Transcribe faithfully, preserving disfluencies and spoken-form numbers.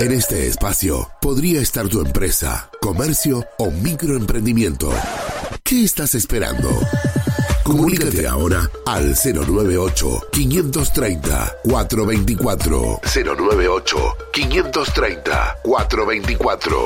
En este espacio podría estar tu empresa, comercio o microemprendimiento. ¿Qué estás esperando? Comunícate ahora al cero nueve ocho, quinientos treinta, cuatrocientos veinticuatro. cero nueve ocho, quinientos treinta, cuatrocientos veinticuatro.